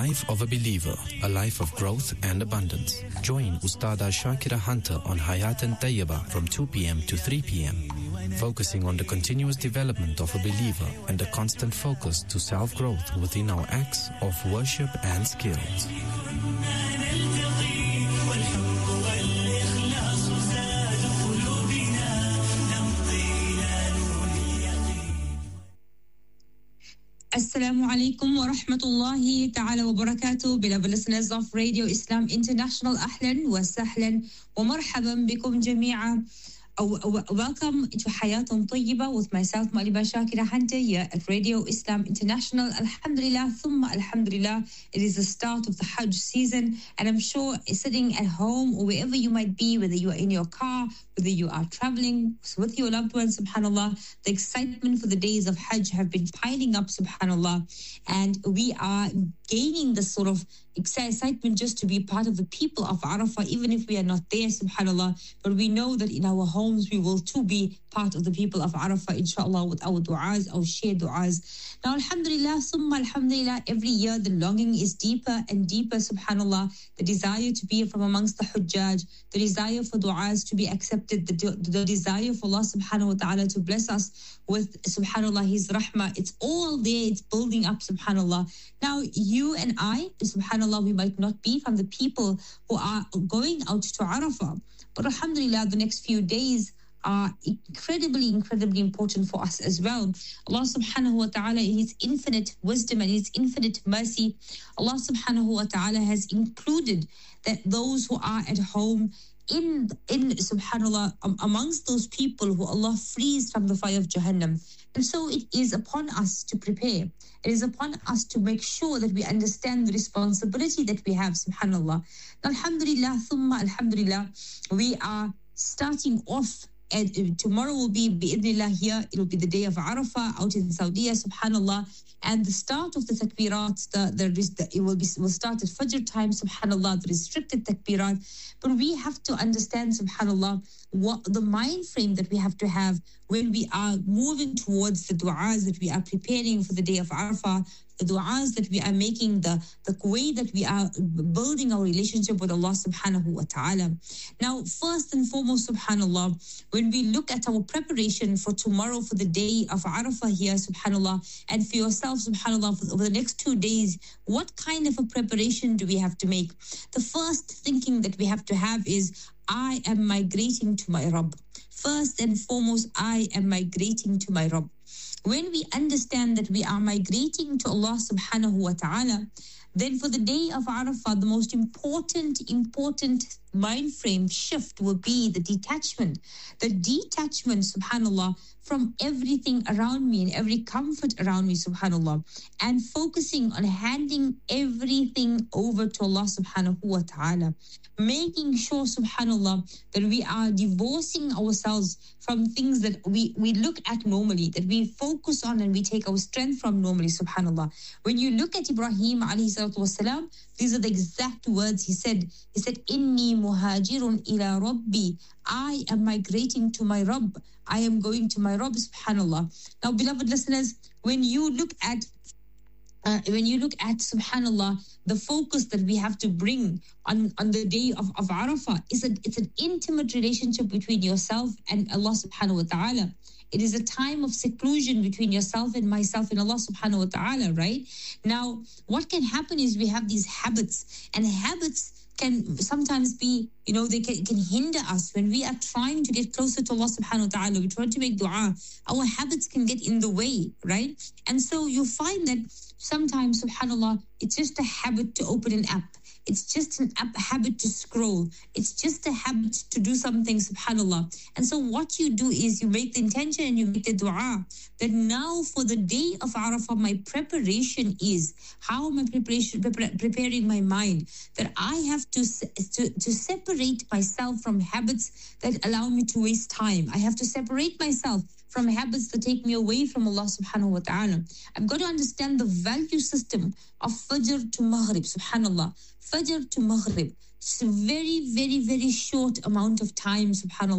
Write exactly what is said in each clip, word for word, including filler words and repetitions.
life of a believer, a life of growth and abundance. Join Ustada Shakira Hunter on Hayat and Tayyaba from two p.m. to three p.m. focusing on the continuous development of a believer and a constant focus to self-growth within our acts of worship and skills. Assalamu alaikum wa rahmatullahi ta'ala wa barakatuh. Beloved listeners of Radio Islam International, ahlan wa sahlan wa marhaban bikum jami'a. Welcome to Hayatun Tayyiba with myself, Maliba Shakira Hunter, here at Radio Islam International. Alhamdulillah, thumma alhamdulillah. It is the start of the Hajj season, and I'm sure sitting at home or wherever you might be, whether you are in your car, whether you are traveling with your loved ones, subhanAllah, the excitement for the days of Hajj have been piling up, subhanAllah, and we are gaining the sort of excitement just to be part of the people of Arafah, even if we are not there, subhanAllah, but we know that in our homes we will too be part of the people of Arafah, inshallah, with our du'as, our shared du'as. Now, alhamdulillah, summa alhamdulillah, every year the longing is deeper and deeper, subhanAllah, the desire to be from amongst the Hujjaj, the desire for du'as to be accepted, the, the desire for Allah subhanahu wa ta'ala to bless us with, subhanAllah, His rahmah. It's all there, it's building up, subhanAllah. Now, you and I, subhanAllah, we might not be from the people who are going out to Arafah, but alhamdulillah, the next few days are incredibly, incredibly important for us as well. Allah subhanahu wa ta'ala, in His infinite wisdom and His infinite mercy, Allah subhanahu wa ta'ala has included that those who are at home in, in subhanAllah, um, amongst those people who Allah frees from the fire of Jahannam. And so it is upon us to prepare. It is upon us to make sure that we understand the responsibility that we have, subhanAllah. Alhamdulillah, thumma alhamdulillah, we are starting off. And tomorrow will be bi'idhnillah here. It will be the day of Arafah out in Saudi, subhanAllah. And the start of the takbirat, the, the, the, it will, be, will start at Fajr time, subhanAllah, the restricted takbirat. But we have to understand, subhanAllah, what the mind frame that we have to have when we are moving towards the du'as that we are preparing for the day of Arafah, the du'as that we are making, the, the way that we are building our relationship with Allah subhanahu wa ta'ala. Now, first and foremost, subhanAllah, when we look at our preparation for tomorrow, for the day of Arafah here, subhanAllah, and for yourself, subhanAllah, for over the next two days, what kind of a preparation do we have to make? The first thinking that we have to have is, I am migrating to my Rabb. First and foremost, I am migrating to my Rabb. When we understand that we are migrating to Allah subhanahu wa ta'ala, then for the day of Arafah, the most important, important mind frame shift will be the detachment. The detachment, subhanAllah, from everything around me and every comfort around me, subhanAllah, and focusing on handing everything over to Allah subhanahu wa ta'ala. Making sure, subhanAllah, that we are divorcing ourselves from things that we, we look at normally, that we focus on and we take our strength from normally, subhanAllah. When you look at Ibrahim alayhi salatu wasalam, these are the exact words he said. He said, Inni muhajirun ila Rabbi. I am migrating to my Rabb. I am going to my Rabb, subhanAllah. Now, beloved listeners, when you look at Uh, when you look at, subhanAllah, the focus that we have to bring on, on the day of, of Arafah, is a, it's an intimate relationship between yourself and Allah subhanahu wa ta'ala. It is a time of seclusion between yourself and myself and Allah subhanahu wa ta'ala, right? Now, what can happen is we have these habits, and habits can sometimes be, you know, they can, can hinder us when we are trying to get closer to Allah subhanahu wa ta'ala. We try to make dua. Our habits can get in the way, right? And so you find that sometimes, subhanAllah, it's just a habit to open an app. It's just an app habit to scroll. It's just a habit to do something, subhanAllah. And so what you do is you make the intention and you make the dua that now for the day of Arafah, my preparation is, how am I preparation, prepar- preparing my mind? That I have to, to, to separate myself from habits that allow me to waste time. I have to separate myself from habits that take me away from Allah subhanahu wa ta'ala. I've got to understand the value system of Fajr to Maghrib, subhanAllah. Fajr to Maghrib. It's a very, very, very short amount of time, subhanAllah.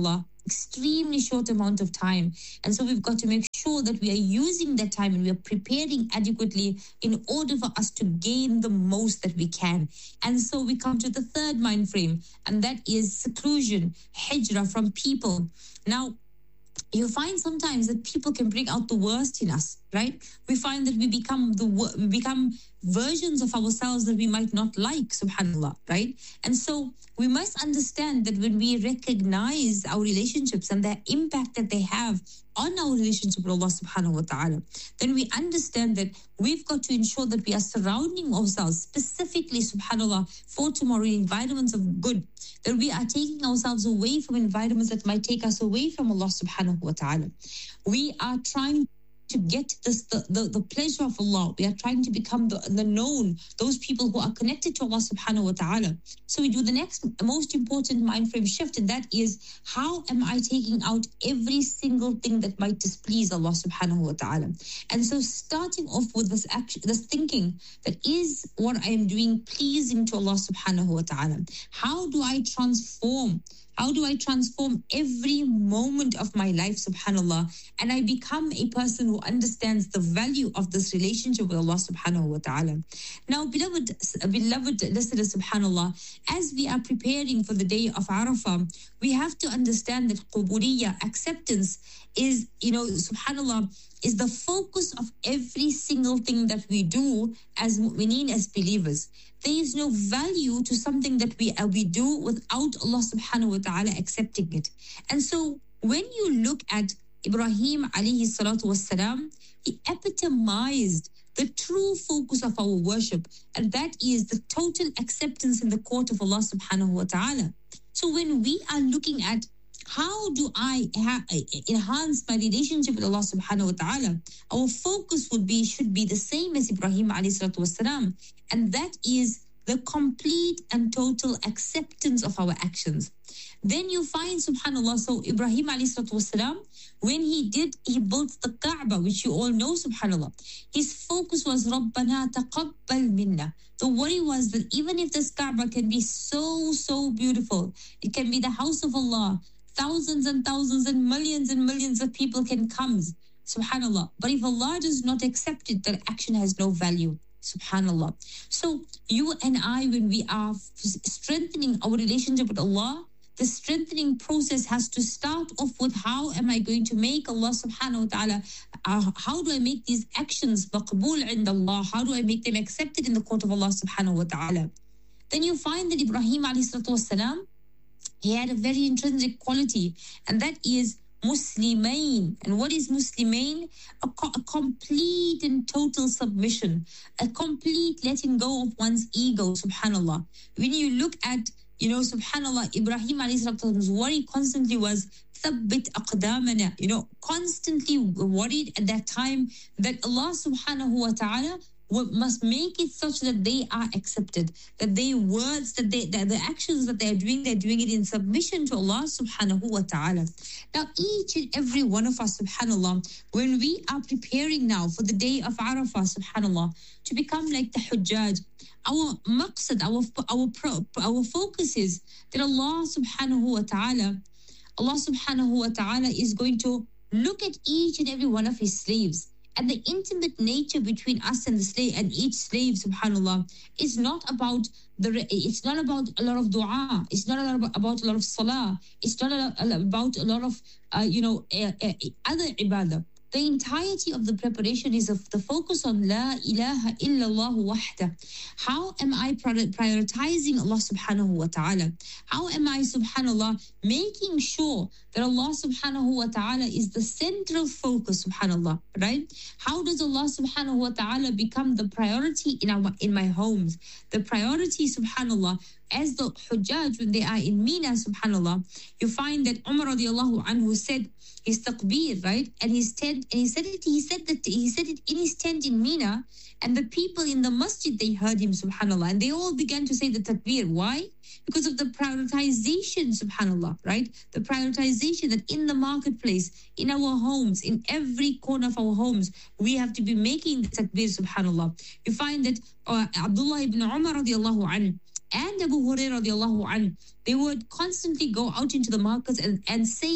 extremely short amount of time. And so we've got to make sure that we are using that time and we are preparing adequately in order for us to gain the most that we can. And so we come to the third mind frame, and that is seclusion, hijrah from people. Now, you find sometimes that people can bring out the worst in us, right? We find that we become the we become versions of ourselves that we might not like, subhanallah, right? And so we must understand that when we recognize our relationships and the impact that they have on our relationship with Allah subhanahu wa ta'ala, then we understand that we've got to ensure that we are surrounding ourselves specifically, subhanallah, for tomorrow in environments of good, that we are taking ourselves away from environments that might take us away from Allah subhanahu wa ta'ala. We are trying to get this, the, the, the pleasure of Allah. We are trying to become the, the known, those people who are connected to Allah subhanahu wa ta'ala. So we do the next most important mind frame shift, and that is, how am I taking out every single thing that might displease Allah subhanahu wa ta'ala? And so starting off with this action, this thinking, that is what I am doing pleasing to Allah subhanahu wa ta'ala? How do I transform How do I transform every moment of my life, subhanallah, and I become a person who understands the value of this relationship with Allah subhanahu wa ta'ala? Now, beloved, beloved listeners, subhanallah, as we are preparing for the day of Arafah, we have to understand that qubuliyya, acceptance, is, you know, subhanallah, is the focus of every single thing that we do as mu'mineen, as believers. There is no value to something that we uh, we do without Allah subhanahu wa ta'ala accepting it. And so when you look at Ibrahim alayhi salatu wassalam, he epitomized the true focus of our worship, and that is the total acceptance in the court of Allah subhanahu wa ta'ala. So when we are looking at how do I ha- enhance my relationship with Allah subhanahu wa ta'ala, our focus would be, should be the same as Ibrahim alayhi salatu wassalam, and that is the complete and total acceptance of our actions. Then you find, subhanallah, so Ibrahim alayhi salatu wassalam, when he did, he built the Kaaba, which you all know, subhanallah. His focus was, Rabbana taqabbal minna. The worry was that even if this Kaaba can be so, so beautiful, it can be the house of Allah, thousands and thousands and millions and millions of people can come, subhanallah. But if Allah does not accept it, that action has no value, subhanallah. So you and I, when we are strengthening our relationship with Allah, the strengthening process has to start off with, how am I going to make Allah subhanahu wa ta'ala, uh, how do I make these actions maqbool inda Allah? How do I make them accepted in the court of Allah subhanahu wa ta'ala? Then you find that Ibrahim alayhi salatu wassalam, he had a very intrinsic quality, and that is Muslimain. And what is Muslimain? A, co- a complete and total submission, a complete letting go of one's ego, subhanallah. When you look at, you know, subhanallah, Ibrahim alayhi salatu's worry constantly was, thabbit aqdamana, you know, constantly worried at that time that Allah subhanahu wa ta'ala must make it such that they are accepted, that their words, that they, that the actions that they are doing, they're doing it in submission to Allah subhanahu wa ta'ala. Now, each and every one of us, subhanallah, when we are preparing now for the day of Arafah, subhanallah, to become like the Hujjaj, our maqsad, our, our, pro, our focus is that Allah subhanahu wa ta'ala, Allah subhanahu wa ta'ala is going to look at each and every one of his slaves. And the intimate nature between us and the slave and each slave, subhanallah, is not about the. It's not about a lot of du'a. It's not about a lot of salah. It's not about a lot of, uh, you know, uh, uh, other ibadah. The entirety of the preparation is of the focus on La ilaha illallah wahda. How am I prioritizing Allah subhanahu wa ta'ala? How am I, subhanallah, making sure that Allah subhanahu wa ta'ala is the central focus, subhanallah, right? How does Allah subhanahu wa ta'ala become the priority in our in my homes? The priority, subhanallah, as the Hujjaj, when they are in Mina, subhanallah, you find that Umar radiallahu anhu said his taqbir, right? And his tent, and he said it, he said that he said it in his tent in Mina, and the people in the masjid, they heard him, subhanallah, and they all began to say the takbir. Why? Because of the prioritization, subhanallah, right? The prioritization that in the marketplace, in our homes, in every corner of our homes, we have to be making the takbir, subhanallah. You find that uh, Abdullah ibn Umar radiallahu anhu and Abu Hurairah radiallahu anhu, they would constantly go out into the markets and, and say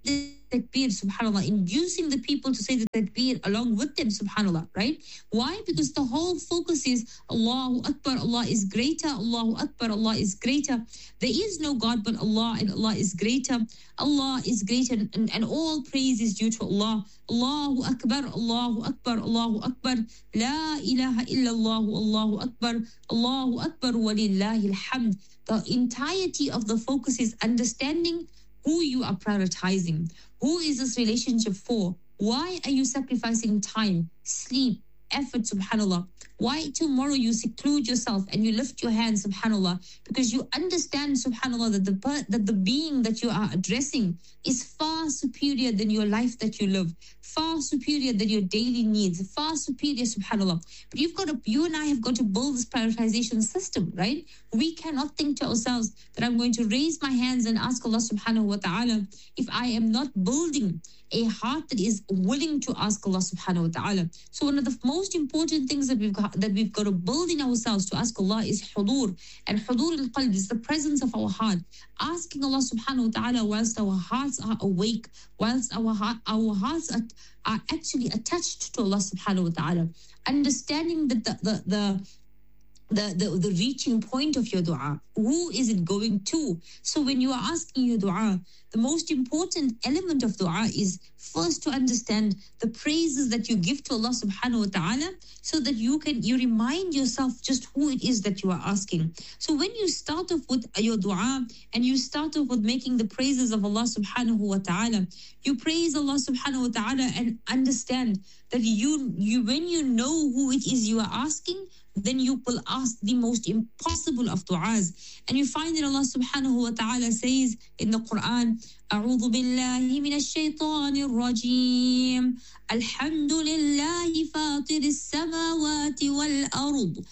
the takbir, subhanAllah, inducing the people to say the takbir along with them, subhanAllah, right? Why? Because the whole focus is Allahu Akbar, Allah is greater, Allahu Akbar, Allah is greater. There is no God but Allah, and Allah is greater. Allah is greater, and, and all praise is due to Allah. Allahu Akbar, Allahu Akbar, Allahu Akbar. La ilaha illallah, Allahu Akbar, Allahu Akbar, walillahi alhamd. The entirety of the focus is understanding who you are prioritizing. Who is this relationship for? Why are you sacrificing time, sleep, effort, subhanAllah? Why tomorrow you seclude yourself and you lift your hands, subhanAllah? Because you understand, subhanAllah, that the, that the being that you are addressing is far superior than your life that you live, far superior than your daily needs, far superior, subhanAllah. But you've got to, you and I have got to build this prioritization system, right? We cannot think to ourselves that I'm going to raise my hands and ask Allah subhanahu wa ta'ala if I am not building a heart that is willing to ask Allah subhanahu wa ta'ala. So one of the most important things that we've got, that we've got to build in ourselves to ask Allah is hudur. And hudur al-qalb is the presence of our heart. Asking Allah subhanahu wa ta'ala whilst our hearts are awake, whilst our heart, our hearts are, are actually attached to Allah subhanahu wa ta'ala. Understanding that the, the, the The, the, the reaching point of your dua. Who is it going to? So when you are asking your dua, the most important element of dua is first to understand the praises that you give to Allah subhanahu wa ta'ala, so that you can, you remind yourself just who it is that you are asking. So when you start off with your dua and you start off with making the praises of Allah subhanahu wa ta'ala, you praise Allah subhanahu wa ta'ala and understand that you, you when you know who it is you are asking, then you will ask the most impossible of du'as. And you find that Allah subhanahu wa ta'ala says in the Quran, أعوذ بالله من الشيطان الرجيم الحمد لله فاطر السماوات والأرض